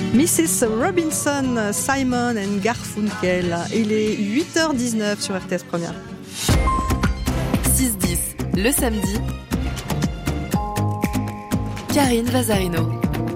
Mrs. Robinson, Simon and Garfunkel. Il est 8h19 sur RTS Première. 6-10, le samedi. Karine Vazarino.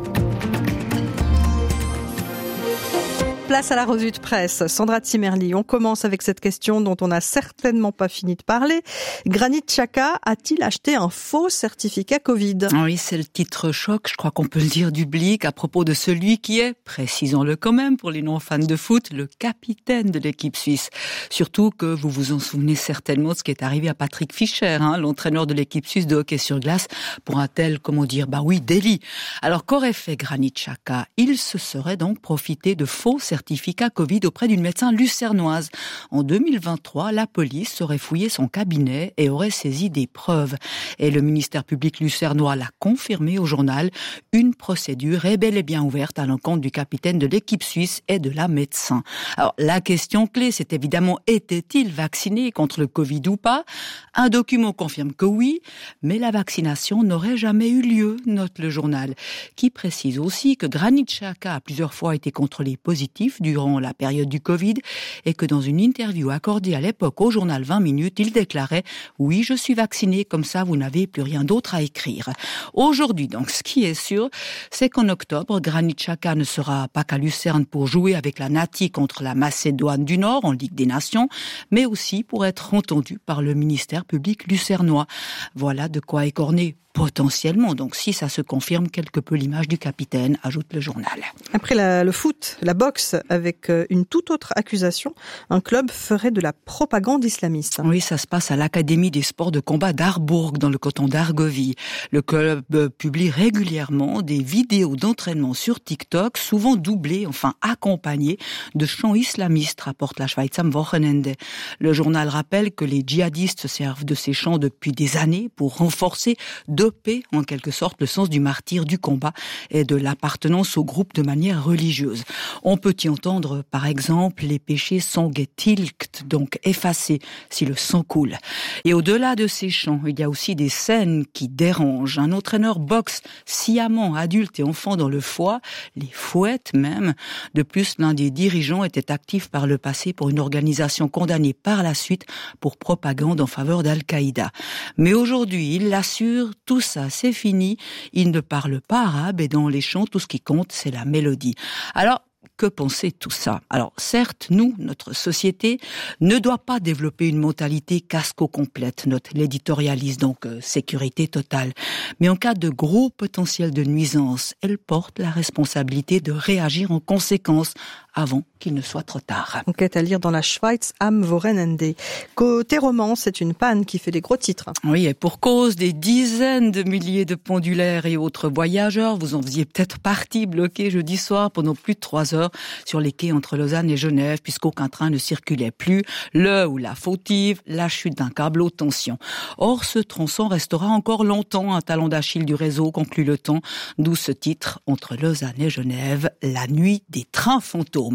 Place à la revue de presse. Sandra Zimmerli, on commence avec cette question dont on n'a certainement pas fini de parler. Granit Xhaka a-t-il acheté un faux certificat Covid ? Oui, c'est le titre choc, je crois qu'on peut le dire du Blick, à propos de celui qui est, précisons-le quand même pour les non-fans de foot, le capitaine de l'équipe suisse. Surtout que vous vous en souvenez certainement de ce qui est arrivé à Patrick Fischer, l'entraîneur de l'équipe suisse de hockey sur glace, pour un tel, délit. Alors qu'aurait fait Granit Xhaka ? Il se serait donc profité de faux certificat Covid auprès d'une médecin lucernoise. En 2023, la police aurait fouillé son cabinet et aurait saisi des preuves. Et le ministère public lucernois l'a confirmé au journal. Une procédure est bel et bien ouverte à l'encontre du capitaine de l'équipe suisse et de la médecin. Alors, la question clé, c'est évidemment, était-il vacciné contre le Covid ou pas ? Un document confirme que oui, mais la vaccination n'aurait jamais eu lieu, note le journal, qui précise aussi que Granit Xhaka a plusieurs fois été contrôlé positif durant la période du Covid et que dans une interview accordée à l'époque au journal 20 minutes, il déclarait « Oui, je suis vacciné, comme ça vous n'avez plus rien d'autre à écrire ». Aujourd'hui, donc, ce qui est sûr, c'est qu'en octobre, Granit Xhaka ne sera pas qu'à Lucerne pour jouer avec la Nati contre la Macédoine du Nord en Ligue des Nations, mais aussi pour être entendu par le ministère public lucernois. Voilà de quoi écorner potentiellement, donc si ça se confirme, quelque peu l'image du capitaine, ajoute le journal. Après le foot, la boxe, avec une toute autre accusation, un club ferait de la propagande islamiste. Oui, ça se passe à l'Académie des sports de combat d'Arbourg, dans le canton d'Argovie. Le club publie régulièrement des vidéos d'entraînement sur TikTok, souvent doublées, accompagnées de chants islamistes, rapporte la Schweiz am Wochenende. Le journal rappelle que les djihadistes se servent de ces chants depuis des années pour renforcer doper en quelque sorte le sens du martyr du combat et de l'appartenance au groupe de manière religieuse. On peut y entendre par exemple les péchés sont getilgt, donc effacés si le sang coule. Et au-delà de ces chants, il y a aussi des scènes qui dérangent. Un entraîneur boxe sciemment adultes et enfants dans le foie, les fouettes même. De plus, l'un des dirigeants était actif par le passé pour une organisation condamnée par la suite pour propagande en faveur d'Al-Qaïda. Mais aujourd'hui, il l'assure, tout ça, c'est fini. Il ne parle pas arabe et dans les chants, tout ce qui compte, c'est la mélodie. Alors, que penser de tout ça ? Alors, certes, notre société, ne doit pas développer une mentalité casco-complète, note l'éditorialiste, donc sécurité totale. Mais en cas de gros potentiel de nuisance, elle porte la responsabilité de réagir en conséquence avant qu'il ne soit trop tard. Enquête à lire dans la Schweiz am Wochenende. Côté roman, c'est une panne qui fait des gros titres. Oui, et pour cause, des dizaines de milliers de pendulaires et autres voyageurs, vous en faisiez peut-être partie, bloqués jeudi soir pendant plus de 3 heures sur les quais entre Lausanne et Genève, puisqu'aucun train ne circulait plus. Le ou la fautive, la chute d'un câble haute tension. Or, ce tronçon restera encore longtemps un talon d'Achille du réseau, conclut Le Temps, d'où ce titre, entre Lausanne et Genève, la nuit des trains fantômes.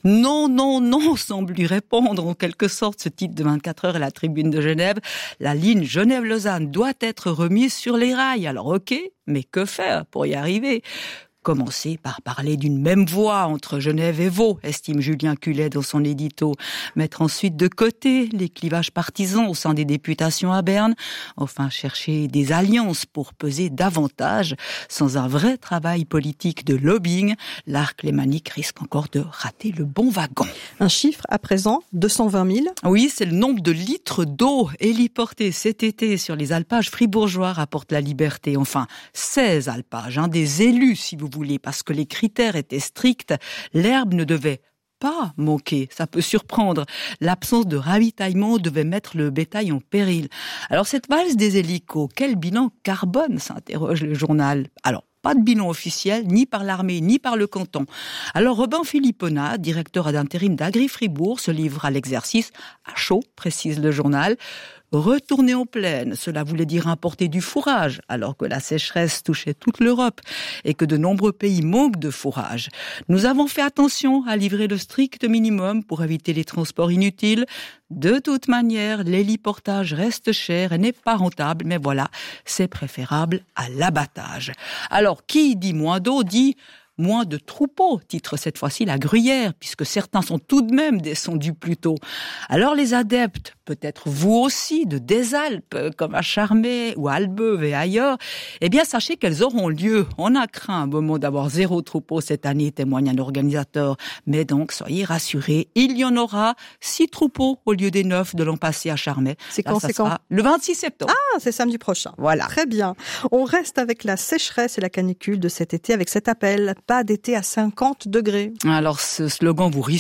Non, semble lui répondre en quelque sorte ce titre de 24 heures à la Tribune de Genève. La ligne Genève-Lausanne doit être remise sur les rails. Alors ok, mais que faire pour y arriver ? Commencer par parler d'une même voie entre Genève et Vaud, estime Julien Cullet dans son édito. Mettre ensuite de côté les clivages partisans au sein des députations à Berne. Enfin, chercher des alliances pour peser davantage. Sans un vrai travail politique de lobbying, l'arc lémanique risque encore de rater le bon wagon. Un chiffre à présent, 220 000. Oui, c'est le nombre de litres d'eau héliportés cet été sur les alpages fribourgeois, rapporte La Liberté. Enfin, 16 alpages, des élus si vous voulez, parce que les critères étaient stricts. L'herbe ne devait pas manquer, ça peut surprendre. L'absence de ravitaillement devait mettre le bétail en péril. Alors cette valse des hélicos, quel bilan carbone, s'interroge le journal. Alors, pas de bilan officiel, ni par l'armée, ni par le canton. Alors Robin Philippona, directeur d'intérim d'Agri-Fribourg, se livre à l'exercice, à chaud, précise le journal. Retourner en plaine, cela voulait dire importer du fourrage, alors que la sécheresse touchait toute l'Europe et que de nombreux pays manquent de fourrage. Nous avons fait attention à livrer le strict minimum pour éviter les transports inutiles. De toute manière, l'héliportage reste cher et n'est pas rentable, mais voilà, c'est préférable à l'abattage. Alors, qui dit moins d'eau dit moins de troupeaux, titre cette fois-ci la Gruyère, puisque certains sont tout de même descendus plus tôt. Alors les adeptes, peut-être vous aussi, des Alpes, comme à Charmey ou à Albeuve et ailleurs, eh bien sachez qu'elles auront lieu. On a craint un moment d'avoir 0 troupeau cette année, témoigne un organisateur. Mais donc, soyez rassurés, il y en aura 6 troupeaux au lieu des 9 de l'an passé à Charmey. C'est quand? Le 26 septembre. Ah, c'est samedi prochain. Voilà. Très bien. On reste avec la sécheresse et la canicule de cet été avec cet appel. Pas d'été à 50 degrés. Alors, ce slogan, vous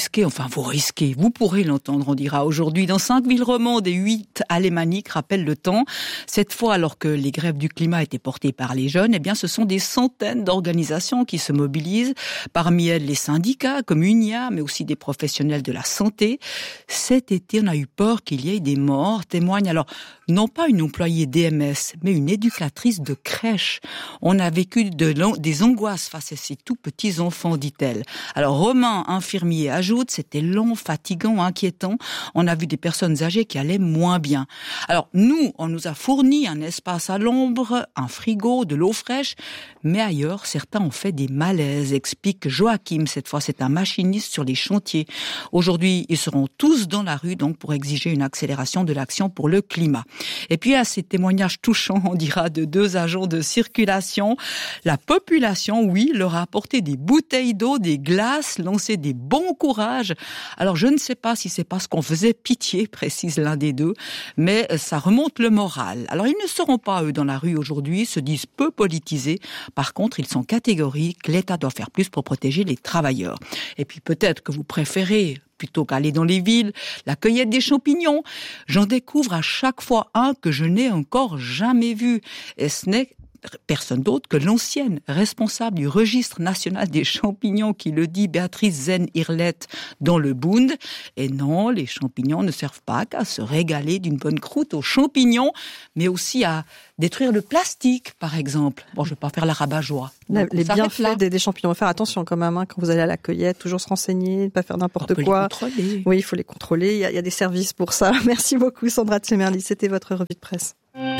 pourrez l'entendre, on dira aujourd'hui dans 5 villes romandes et 8 alémaniques, rappelle le temps. Cette fois, alors que les grèves du climat étaient portées par les jeunes, eh bien, ce sont des centaines d'organisations qui se mobilisent. Parmi elles, les syndicats, comme UNIA, mais aussi des professionnels de la santé. Cet été, on a eu peur qu'il y ait des morts, témoigne alors, non pas une employée DMS, mais une éducatrice de crèche. On a vécu des angoisses face à ces tout petits enfants, dit-elle. Alors, Romain, infirmier, ajoute, c'était long, fatigant, inquiétant. On a vu des personnes âgées qui allaient moins bien. Alors, nous, on nous a fourni un espace à l'ombre, un frigo, de l'eau fraîche, mais ailleurs, certains ont fait des malaises, explique Joachim. Cette fois, c'est un machiniste sur les chantiers. Aujourd'hui, ils seront tous dans la rue, donc, pour exiger une accélération de l'action pour le climat. Et puis, à ces témoignages touchants, on dira, de 2 agents de circulation, la population, oui, leur a apporté des bouteilles d'eau, des glaces, lancé des bons courages. Alors, je ne sais pas si c'est parce qu'on faisait pitié, précise l'un des deux, mais ça remonte le moral. Alors, ils ne seront pas, eux, dans la rue aujourd'hui, se disent peu politisés. Par contre, ils sont catégoriques. L'État doit faire plus pour protéger les travailleurs. Et puis, peut-être que vous préférez, plutôt qu'aller dans les villes, la cueillette des champignons. J'en découvre à chaque fois un que je n'ai encore jamais vu. Et ce n'est personne d'autre que l'ancienne responsable du registre national des champignons qui le dit, Béatrice Zen-Irlette, dans le Bund. Et non, les champignons ne servent pas qu'à se régaler d'une bonne croûte aux champignons, mais aussi à détruire le plastique, par exemple. Bon, je ne vais pas faire la rabat-joie. Les bienfaits des champignons. Faire attention quand même, quand vous allez à la cueillette, toujours se renseigner, ne pas faire n'importe quoi. Les contrôler. Oui, il faut les contrôler. Il y a des services pour ça. Merci beaucoup, Sandra Tsemerli. C'était votre revue de presse.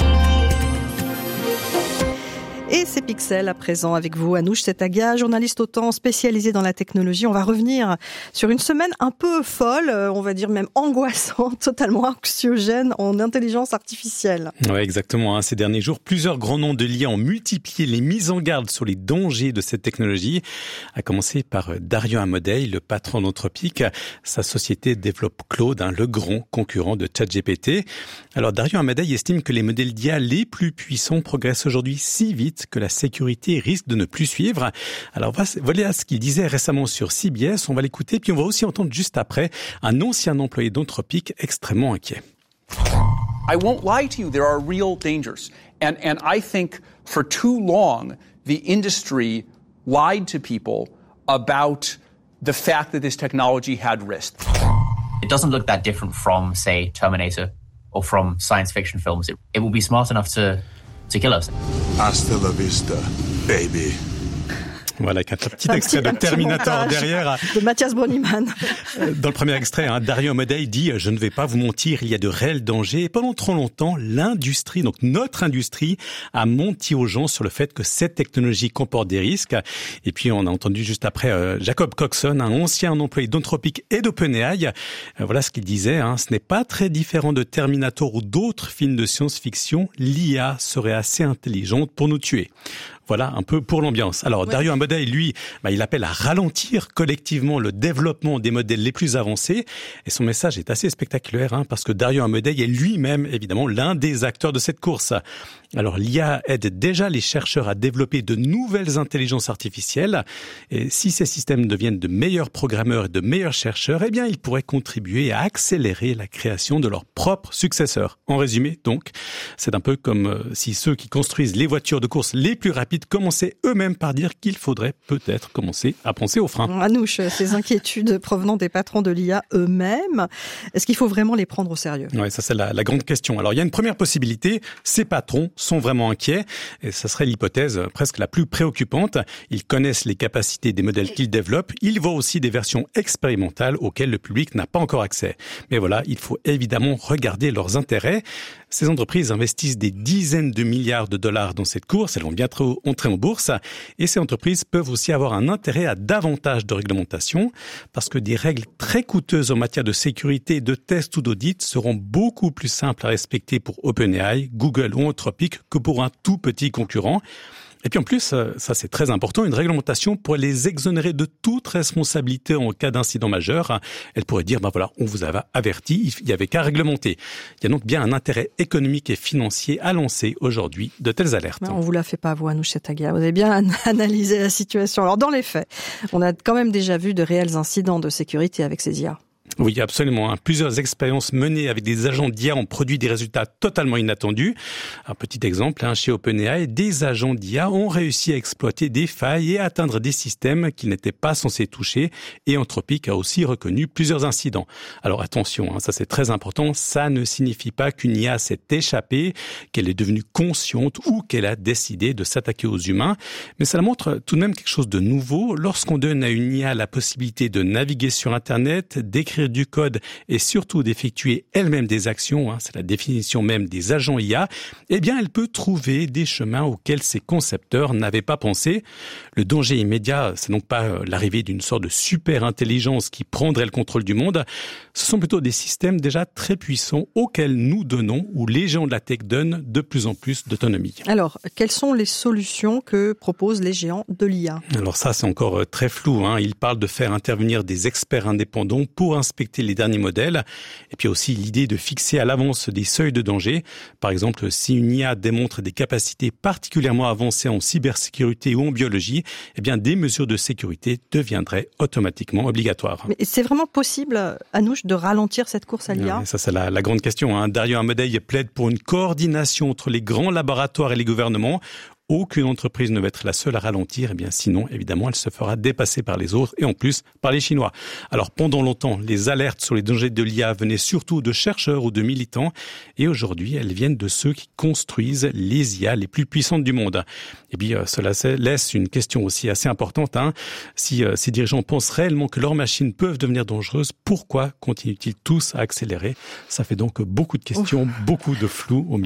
Et c'est Pixel à présent avec vous, Anouche Setaga, journaliste au temps spécialisée dans la technologie. On va revenir sur une semaine un peu folle, on va dire même angoissante, totalement anxiogène en intelligence artificielle. Ouais, exactement. Ces derniers jours, plusieurs grands noms de l'IA ont multiplié les mises en garde sur les dangers de cette technologie. À commencer par Dario Amodei, le patron d'Anthropic. Sa société développe Claude, le grand concurrent de ChatGPT. Alors Dario Amodei estime que les modèles d'IA les plus puissants progressent aujourd'hui si vite que la sécurité risque de ne plus suivre. Alors voilà ce qu'il disait récemment sur CBS, on va l'écouter, puis on va aussi entendre juste après un ancien employé d'Anthropic extrêmement inquiet. I won't lie to you, there are real dangers. And I think for too long, the industry lied to people about the fact that this technology had risks. It doesn't look that different from, say, Terminator or from science fiction films. It will be smart enough to kill us. Hasta la vista, baby. Voilà, avec un petit extrait de Terminator derrière. De Mathias Broniman. Dans le premier extrait, Dario Amodei dit « Je ne vais pas vous mentir, il y a de réels dangers. » Et pendant trop longtemps, l'industrie, donc notre industrie, a menti aux gens sur le fait que cette technologie comporte des risques. Et puis, on a entendu juste après Jacob Coxon, un ancien employé d'Anthropic et d'OpenAI. Voilà ce qu'il disait. Ce n'est pas très différent de Terminator ou d'autres films de science-fiction. L'IA serait assez intelligente pour nous tuer. Voilà un peu pour l'ambiance. Alors Dario Amodei, lui, il appelle à ralentir collectivement le développement des modèles les plus avancés. Et son message est assez spectaculaire, parce que Dario Amodei est lui-même, évidemment, l'un des acteurs de cette course. Alors l'IA aide déjà les chercheurs à développer de nouvelles intelligences artificielles. Et si ces systèmes deviennent de meilleurs programmeurs et de meilleurs chercheurs, eh bien, ils pourraient contribuer à accélérer la création de leurs propres successeurs. En résumé, donc, c'est un peu comme si ceux qui construisent les voitures de course les plus rapides commençaient eux-mêmes par dire qu'il faudrait peut-être commencer à penser aux freins. Anouche, ces inquiétudes provenant des patrons de l'IA eux-mêmes, est-ce qu'il faut vraiment les prendre au sérieux ? Oui, ça c'est la grande question. Alors il y a une première possibilité, ces patrons sont vraiment inquiets, et ça serait l'hypothèse presque la plus préoccupante. Ils connaissent les capacités des modèles qu'ils développent, ils voient aussi des versions expérimentales auxquelles le public n'a pas encore accès. Mais voilà, il faut évidemment regarder leurs intérêts. Ces entreprises investissent des dizaines de milliards de dollars dans cette course. Elles vont bientôt entrer en bourse. Et ces entreprises peuvent aussi avoir un intérêt à davantage de réglementation parce que des règles très coûteuses en matière de sécurité, de tests ou d'audit seront beaucoup plus simples à respecter pour OpenAI, Google ou Anthropic que pour un tout petit concurrent. Et puis en plus, ça c'est très important, une réglementation pourrait les exonérer de toute responsabilité en cas d'incident majeur. Elle pourrait dire, voilà, on vous avait averti, il n'y avait qu'à réglementer. Il y a donc bien un intérêt économique et financier à lancer aujourd'hui de telles alertes. On vous la fait pas, vous, Anoush Setagia. Vous avez bien analysé la situation. Alors dans les faits, on a quand même déjà vu de réels incidents de sécurité avec ces IA. Oui, absolument. Plusieurs expériences menées avec des agents d'IA ont produit des résultats totalement inattendus. Un petit exemple, chez OpenAI, des agents d'IA ont réussi à exploiter des failles et à atteindre des systèmes qu'ils n'étaient pas censés toucher. Et Anthropic a aussi reconnu plusieurs incidents. Alors attention, ça c'est très important, ça ne signifie pas qu'une IA s'est échappée, qu'elle est devenue consciente ou qu'elle a décidé de s'attaquer aux humains. Mais ça montre tout de même quelque chose de nouveau. Lorsqu'on donne à une IA la possibilité de naviguer sur Internet, d'écrire du code et surtout d'effectuer elle-même des actions, c'est la définition même des agents IA, eh bien elle peut trouver des chemins auxquels ses concepteurs n'avaient pas pensé. Le danger immédiat, c'est donc pas l'arrivée d'une sorte de super intelligence qui prendrait le contrôle du monde, ce sont plutôt des systèmes déjà très puissants auxquels nous donnons, ou les géants de la tech donnent de plus en plus d'autonomie. Alors, quelles sont les solutions que proposent les géants de l'IA ? Alors ça, c'est encore très flou. Ils parlent de faire intervenir des experts indépendants pour inspecter les derniers modèles. Et puis aussi l'idée de fixer à l'avance des seuils de danger. Par exemple, si une IA démontre des capacités particulièrement avancées en cybersécurité ou en biologie, eh bien des mesures de sécurité deviendraient automatiquement obligatoires. Mais c'est vraiment possible, Anoush, de ralentir cette course à l'IA ? Ça, c'est la grande question. Dario Amodei plaide pour une coordination entre les grands laboratoires et les gouvernements. Aucune entreprise ne va être la seule à ralentir, sinon, évidemment, elle se fera dépasser par les autres et en plus par les Chinois. Alors, pendant longtemps, les alertes sur les dangers de l'IA venaient surtout de chercheurs ou de militants et aujourd'hui, elles viennent de ceux qui construisent les IA les plus puissantes du monde. Et puis, cela laisse une question aussi assez importante. Si ces dirigeants pensent réellement que leurs machines peuvent devenir dangereuses, pourquoi continuent-ils tous à accélérer ? Ça fait donc beaucoup de questions, beaucoup de flou au milieu.